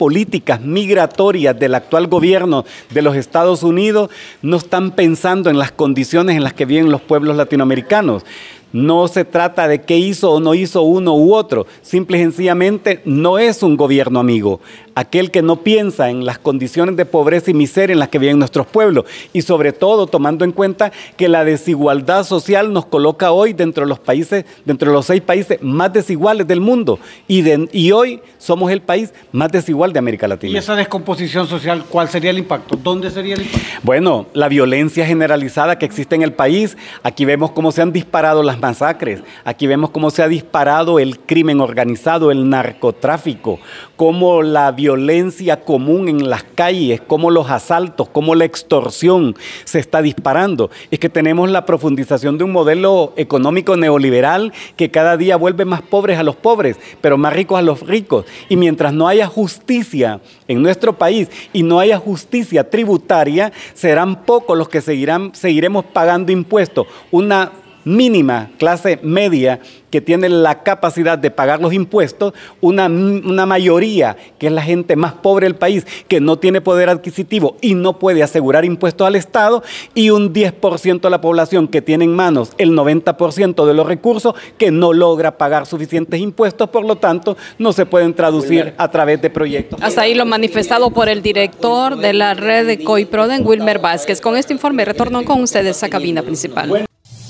políticas migratorias del actual gobierno de los Estados Unidos no están pensando en las condiciones en las que viven los pueblos latinoamericanos. No se trata de qué hizo o no hizo uno u otro, simple y sencillamente no es un gobierno amigo. Aquel que no piensa en las condiciones de pobreza y miseria en las que viven nuestros pueblos y sobre todo tomando en cuenta que la desigualdad social nos coloca hoy dentro de los 6 países más desiguales del mundo y hoy somos el país más desigual de América Latina. ¿Y esa descomposición social, cuál sería el impacto? ¿Dónde sería el impacto? Bueno, la violencia generalizada que existe en el país, aquí vemos cómo se han disparado las masacres, aquí vemos cómo se ha disparado el crimen organizado, el narcotráfico, cómo la violencia común en las calles, cómo los asaltos, cómo la extorsión se está disparando. Es que tenemos la profundización de un modelo económico neoliberal que cada día vuelve más pobres a los pobres, pero más ricos a los ricos. Y mientras no haya justicia en nuestro país y no haya justicia tributaria, serán pocos los que seguiremos pagando impuestos. Una mínima clase media que tiene la capacidad de pagar los impuestos, una mayoría que es la gente más pobre del país, que no tiene poder adquisitivo y no puede asegurar impuestos al Estado, y un 10% de la población que tiene en manos el 90% de los recursos, que no logra pagar suficientes impuestos, por lo tanto no se pueden traducir a través de proyectos. Hasta ahí lo manifestado por el director de la red de COIPRODEN, Wilmer Vázquez. Con este informe retorno con ustedes a cabina principal.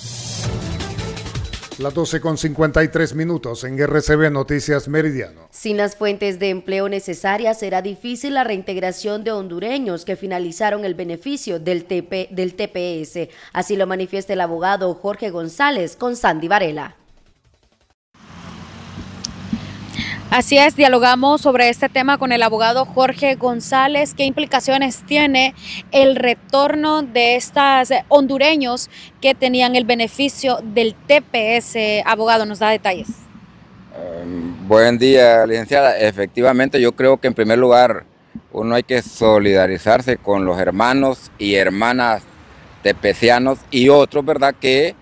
Las 12:53 en RCB Noticias Meridiano. Sin las fuentes de empleo necesarias será difícil la reintegración de hondureños que finalizaron el beneficio del TPS. Así lo manifiesta el abogado Jorge González con Sandy Varela. Así es, dialogamos sobre este tema con el abogado Jorge González. ¿Qué implicaciones tiene el retorno de estos hondureños que tenían el beneficio del TPS? Abogado, ¿nos da detalles? Buen día, licenciada. Efectivamente, yo creo que en primer lugar uno hay que solidarizarse con los hermanos y hermanas tepecianos y otros, ¿verdad?, que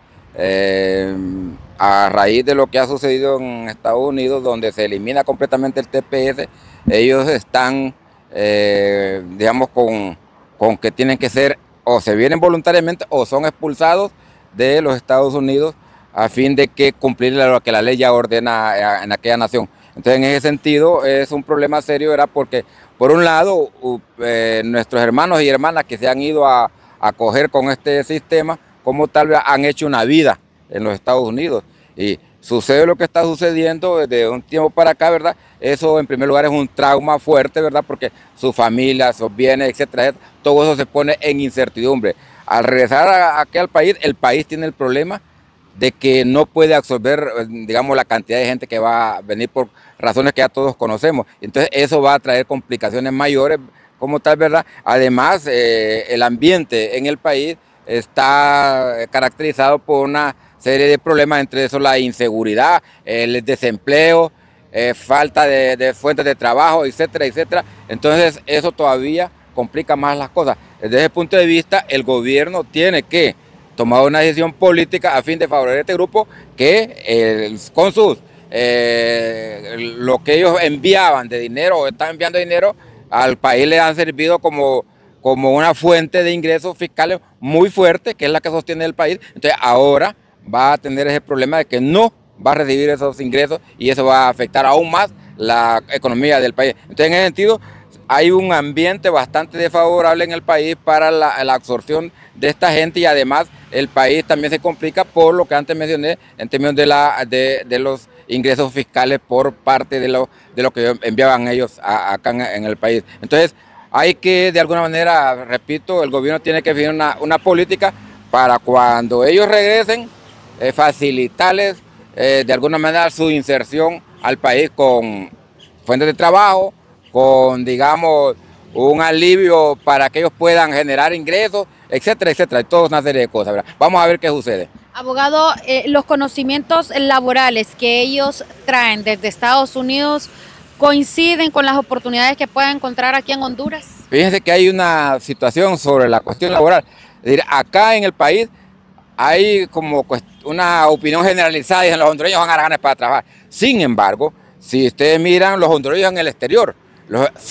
a raíz de lo que ha sucedido en Estados Unidos, donde se elimina completamente el TPS, ellos están, digamos, con que tienen que ser, o se vienen voluntariamente, o son expulsados de los Estados Unidos a fin de que cumplir lo que la ley ya ordena en aquella nación. Entonces, en ese sentido, es un problema serio, ¿verdad? Porque, por un lado, nuestros hermanos y hermanas que se han ido a acoger con este sistema, como tal vez han hecho una vida en los Estados Unidos. Y sucede lo que está sucediendo desde un tiempo para acá, ¿verdad? Eso en primer lugar es un trauma fuerte, ¿verdad? Porque su familia, sus bienes, etcétera, todo eso se pone en incertidumbre. Al regresar aquí al país, el país tiene el problema de que no puede absorber, digamos, la cantidad de gente que va a venir por razones que ya todos conocemos. Entonces eso va a traer complicaciones mayores como tal, ¿verdad? Además, el ambiente en el país está caracterizado por una serie de problemas, entre eso la inseguridad, el desempleo, falta de fuentes de trabajo, etcétera, etcétera. Entonces eso todavía complica más las cosas. Desde ese punto de vista, el gobierno tiene que tomar una decisión política a fin de favorecer a este grupo que con sus lo que ellos enviaban de dinero o están enviando dinero al país le han servido como una fuente de ingresos fiscales muy fuerte, que es la que sostiene el país. Entonces ahora va a tener ese problema de que no va a recibir esos ingresos y eso va a afectar aún más la economía del país. Entonces, en ese sentido, hay un ambiente bastante desfavorable en el país para la absorción de esta gente y además el país también se complica por lo que antes mencioné en términos de los ingresos fiscales por parte de lo que enviaban ellos acá en el país. Entonces, hay que, de alguna manera, repito, el gobierno tiene que definir una política para cuando ellos regresen, facilitarles de alguna manera su inserción al país con fuentes de trabajo, con, digamos, un alivio para que ellos puedan generar ingresos, etcétera, etcétera, y toda una serie de cosas, ¿verdad? Vamos a ver qué sucede. Abogado, los conocimientos laborales que ellos traen desde Estados Unidos coinciden con las oportunidades que pueden encontrar aquí en Honduras. Fíjense que hay una situación sobre la cuestión laboral. Es decir, acá en el país hay como una opinión generalizada y los hondureños van a ganar para trabajar. Sin embargo, si ustedes miran los hondureños en el exterior,